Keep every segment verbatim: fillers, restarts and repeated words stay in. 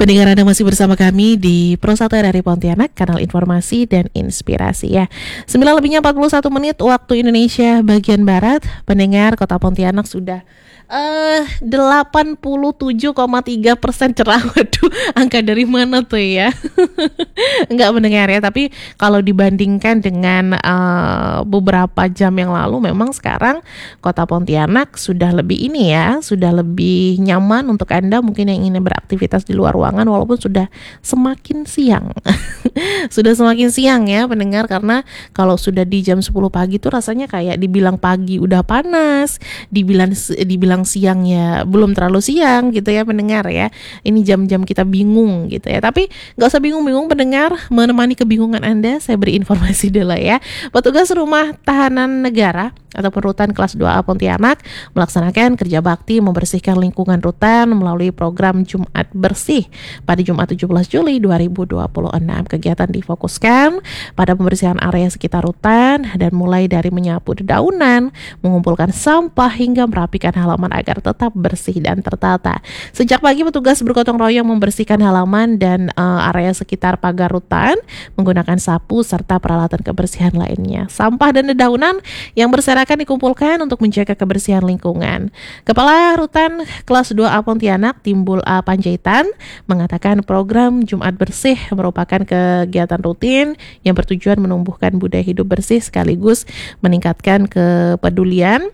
Pendengar, Anda masih bersama kami di Pro satu R R I Pontianak, kanal informasi dan inspirasi ya. sembilan lebihnya empat puluh satu menit waktu Indonesia bagian Barat. Pendengar, Kota Pontianak sudah uh, delapan puluh tujuh koma tiga persen cerah. Waduh, angka dari mana tuh ya? Enggak mendengar ya, tapi kalau dibandingkan dengan uh, beberapa jam yang lalu, memang sekarang Kota Pontianak sudah lebih ini ya, sudah lebih nyaman untuk Anda mungkin yang ingin beraktivitas di luar ruangan walaupun sudah semakin siang. Sudah semakin siang ya pendengar, karena kalau sudah di jam sepuluh pagi tuh rasanya kayak dibilang pagi udah panas, dibilang dibilang siang ya belum terlalu siang gitu ya pendengar ya. Ini jam-jam kita bingung gitu ya. Tapi nggak usah bingung-bingung pendengar, menemani kebingungan Anda saya beri informasi dulu ya. Petugas Rumah Tahanan Negara ataupun Rutan kelas dua A Pontianak melaksanakan kerja bakti membersihkan lingkungan rutan melalui program Jumat Bersih pada Jumat tujuh belas Juli dua ribu dua puluh enam. Kegiatan difokuskan pada pembersihan area sekitar rutan dan mulai dari menyapu dedaunan, mengumpulkan sampah hingga merapikan halaman agar tetap bersih dan tertata. Sejak pagi petugas bergotong royong membersihkan halaman dan uh, area sekitar pagar rutan menggunakan sapu serta peralatan kebersihan lainnya. Sampah dan dedaunan yang berserakan dikumpulkan untuk menjaga kebersihan lingkungan. Kepala Rutan kelas dua A Pontianak, Timbul A Panjaitan, mengatakan program Jumat Bersih merupakan kegiatan rutin yang bertujuan menumbuhkan budaya hidup bersih sekaligus meningkatkan kepedulian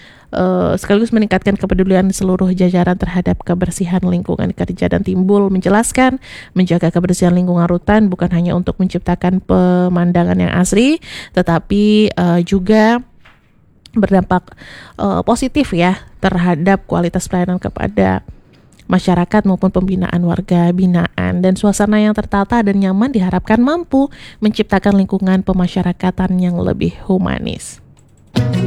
Uh, sekaligus meningkatkan kepedulian seluruh jajaran terhadap kebersihan lingkungan kerja. Dan Timbul menjelaskan menjaga kebersihan lingkungan rutan bukan hanya untuk menciptakan pemandangan yang asri, tetapi uh, juga berdampak uh, positif ya terhadap kualitas pelayanan kepada masyarakat maupun pembinaan warga binaan. Dan suasana yang tertata dan nyaman diharapkan mampu menciptakan lingkungan pemasyarakatan yang lebih humanis.